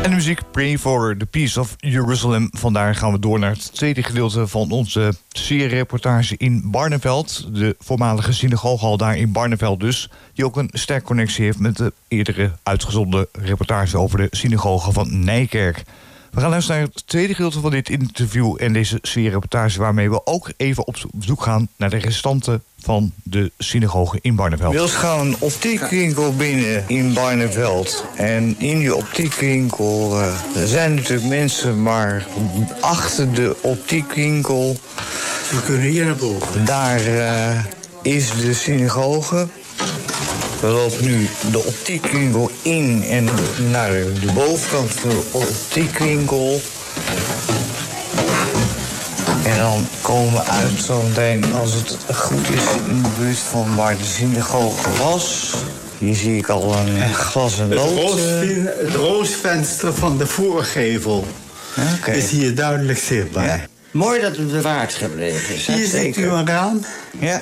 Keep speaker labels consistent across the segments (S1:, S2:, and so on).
S1: En de muziek Pray for the Peace of Jerusalem. Vandaar gaan we door naar het tweede gedeelte van onze serie-reportage in Barneveld. De voormalige synagoge daar in Barneveld dus. Die ook een sterke connectie heeft met de eerdere uitgezonden reportage over de synagoge van Nijkerk. We gaan luisteren naar het tweede gedeelte van dit interview en deze serie-reportage, waarmee we ook even op zoek gaan naar de restanten van de synagoge in Barneveld.
S2: We gaan een optiekwinkel binnen in Barneveld. En in die optiekwinkel er zijn natuurlijk mensen, maar achter de optiekwinkel,
S3: we kunnen hier naar boven.
S2: Daar is de synagoge. We lopen nu de optiekwinkel in en naar de bovenkant van de optiekwinkel. En dan komen we uit zometeen, als het goed is, in de buurt van waar de synagoge was. Hier zie ik al een glas en lood.
S3: Het roosvenster van de voorgevel is hier duidelijk zichtbaar.
S2: Ja.
S4: Mooi dat het bewaard gebleven is.
S3: Hier ziet u een raam.
S2: Ja.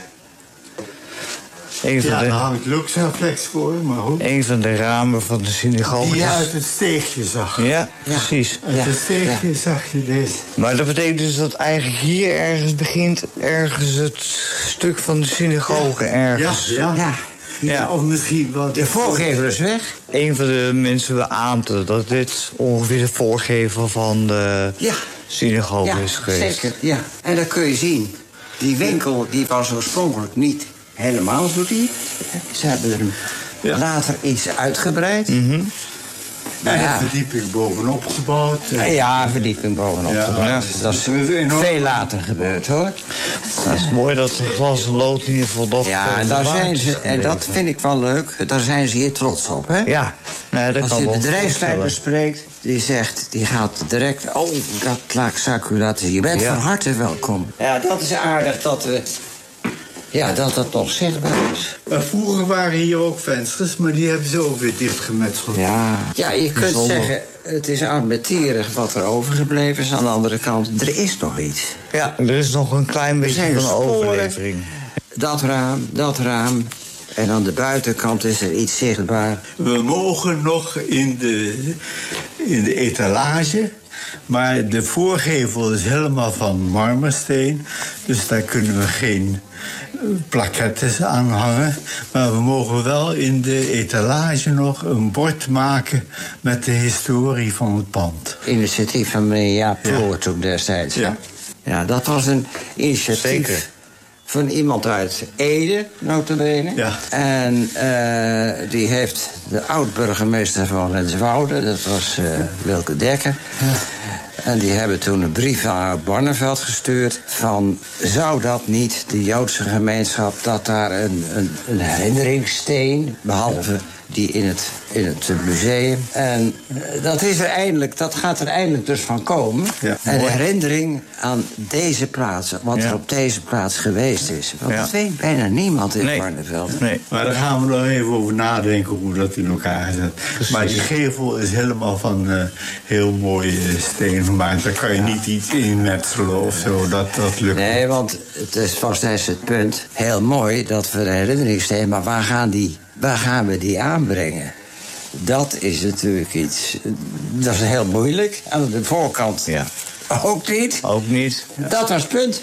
S3: Daar hangt luxreflex voor, maar goed.
S2: Een van de ramen van de synagoge.
S3: Die je uit het steegje zag.
S2: Ja, precies.
S3: Uit het steegje zag je deze.
S2: Maar dat betekent dus dat eigenlijk hier ergens begint, ergens het stuk van de synagoge ergens.
S3: Ja, of misschien wel.
S4: De voorgevel is weg.
S2: Een van de mensen beaamde dat dit ongeveer de voorgevel van de synagoge is geweest.
S4: Zeker, ja. En dat kun je zien. Die winkel die was oorspronkelijk niet helemaal zo diep. Ze hebben er later iets uitgebreid.
S3: En een verdieping bovenop gebouwd.
S4: Ja, verdieping bovenop gebouwd. Dat is veel later gebeurd, hoor.
S2: Dat is mooi dat het glas en lood in ieder geval nog.
S4: Ja, en daar zijn ze, en dat vind ik wel leuk, daar zijn ze hier trots op, hè?
S2: Ja, nee, dat
S4: als
S2: kan
S4: je
S2: wel.
S4: de bedrijfsleider spreekt, die gaat direct. Oh, dat zou ik u laten zien. Je bent van harte welkom. Ja, dat is aardig dat we. Ja, dat nog zichtbaar is.
S3: Vroeger waren hier ook vensters, maar die hebben ze ook weer dichtgemetseld.
S4: Ja, je kunt zeggen, het is armetierig wat er overgebleven is. Aan de andere kant, er is nog iets.
S2: Ja, er is nog een klein beetje van overlevering.
S4: Dat raam. En aan de buitenkant is er iets zichtbaar.
S3: We mogen nog in de etalage. Maar de voorgevel is helemaal van marmersteen. Dus daar kunnen we geen plakettes aan hangen. Maar we mogen wel in de etalage nog een bord maken met de historie van het pand.
S4: Initiatief van meneer Jaap Ploort ook destijds. Ja, dat was een initiatief van iemand uit Ede, nota bene.
S3: Ja.
S4: En die heeft de oud-burgemeester van Renswoude, dat was Wilke Dekker. Ja. En die hebben toen een brief aan Barneveld gestuurd van, zou dat niet de Joodse gemeenschap, dat daar een herinneringssteen, behalve die in het museum. En dat gaat er eindelijk dus van komen. Ja, en de herinnering aan deze plaats, wat er op deze plaats geweest is. Want dat weet bijna niemand in Barneveld.
S3: Nee, maar daar gaan we nog even over nadenken hoe dat in elkaar zit. Precies. Maar die gevel is helemaal van heel mooie steen gemaakt. Daar kan je niet iets inmetselen of zo, dat lukt.
S4: Nee, want het is vast het punt. Heel mooi dat we de herinneringssteen, maar waar gaan we die aanbrengen? Dat is natuurlijk iets. Dat is heel moeilijk. Aan de voorkant ook niet.
S2: Ook niet.
S4: Dat was het punt.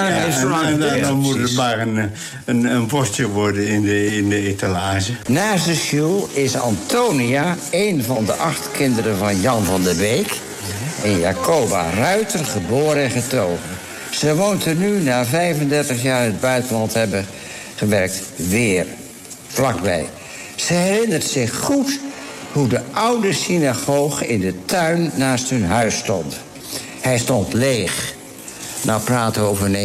S3: Dan moet het maar een bordje worden in de etalage.
S4: Naast de sjoel is Antonia een van de 8 kinderen van Jan van der Beek en Jacoba Ruiter, geboren en getogen. Ze woont er nu, na 35 jaar in het buitenland hebben gewerkt, weer vlakbij. Ze herinnert zich goed hoe de oude synagoge in de tuin naast hun huis stond. Hij stond leeg. Nou praten we over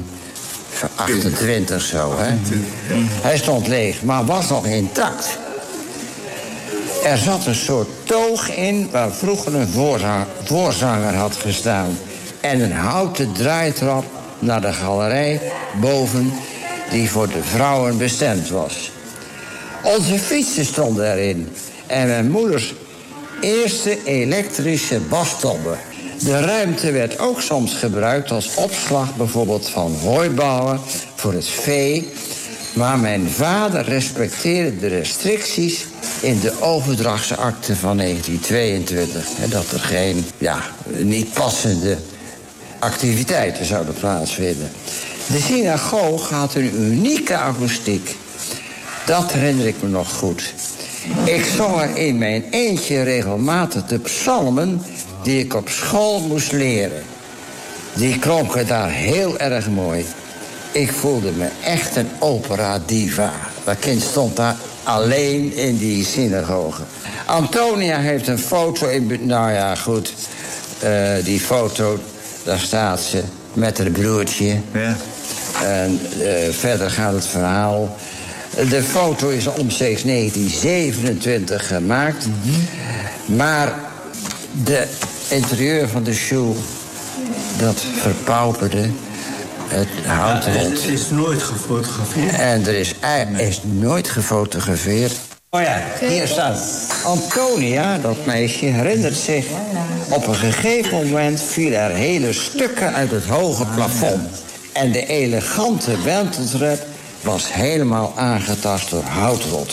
S4: 1928 zo, hè. Hij stond leeg, maar was nog intact. Er zat een soort toog in waar vroeger een voorzanger had gestaan. En een houten draaitrap naar de galerij boven, die voor de vrouwen bestemd was. Onze fietsen stonden erin. En mijn moeders eerste elektrische bastobbe. De ruimte werd ook soms gebruikt als opslag, bijvoorbeeld van hooiballen voor het vee. Maar mijn vader respecteerde de restricties in de overdrachtsakte van 1922. Dat er geen niet passende activiteiten zouden plaatsvinden. De synagoge had een unieke akoestiek. Dat herinner ik me nog goed. Ik zong er in mijn eentje regelmatig de psalmen die ik op school moest leren. Die klonken daar heel erg mooi. Ik voelde me echt een opera-diva. Dat kind stond daar alleen in die synagoge. Antonia heeft een foto in... Nou ja, goed. Die foto, daar staat ze met haar broertje.
S3: Ja.
S4: En verder gaat het verhaal. De foto is omstreeks 1927 gemaakt. Maar de interieur van de shoe, dat verpauperde. Het houten.
S3: Het is nooit gefotografeerd.
S4: En er is nooit gefotografeerd. Oh ja, hier staat. Antonia, dat meisje, herinnert zich... op een gegeven moment vielen er hele stukken uit het hoge plafond. En de elegante wenteltrap was helemaal aangetast door houtrot.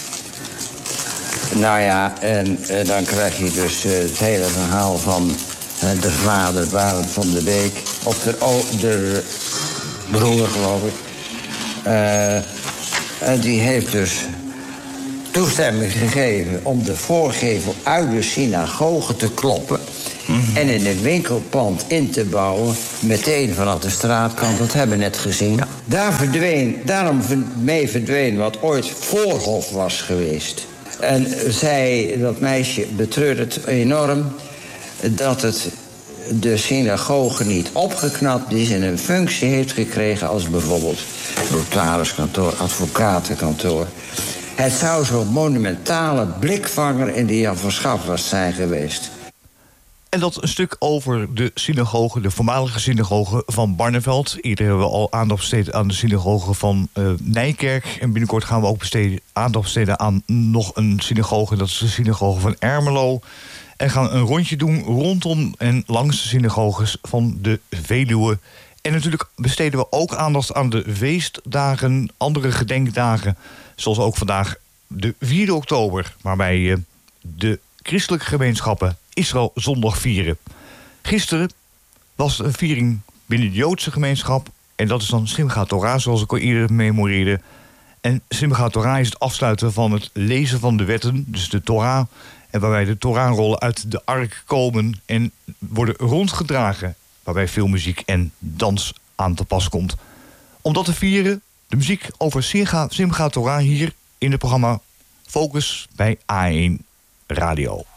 S4: Nou ja, en dan krijg je dus het hele verhaal van de vader, Barend van de Beek... of de broer, geloof ik. En die heeft dus toestemming gegeven om de voorgevel uit de synagoge te kloppen... en in een winkelpand in te bouwen, meteen vanaf de straatkant. Dat hebben we net gezien. Daarom verdween wat ooit voorhof was geweest. En dat meisje betreurde het enorm dat het de synagoge niet opgeknapt is... en een functie heeft gekregen als bijvoorbeeld notariskantoor, advocatenkantoor. Het zou zo'n monumentale blikvanger in de Jan van Schafflast zijn geweest.
S1: En dat een stuk over de synagoge, de voormalige synagoge van Barneveld. Eerder hebben we al aandacht besteed aan de synagoge van Nijkerk. En binnenkort gaan we ook aandacht besteden aan nog een synagoge. Dat is de synagoge van Ermelo. En gaan een rondje doen rondom en langs de synagoges van de Veluwe. En natuurlijk besteden we ook aandacht aan de feestdagen, andere gedenkdagen. Zoals ook vandaag de 4 oktober, waarbij de christelijke gemeenschappen Israël zondag vieren. Gisteren was een viering binnen de Joodse gemeenschap. En dat is dan Simchat Torah, zoals ik al eerder memoreerde. En Simchat Torah is het afsluiten van het lezen van de wetten, dus de Torah. En waarbij de Torahrollen uit de ark komen en worden rondgedragen. Waarbij veel muziek en dans aan te pas komt. Om dat te vieren, de muziek over Simchat Torah hier in het programma Focus bij A1 Radio.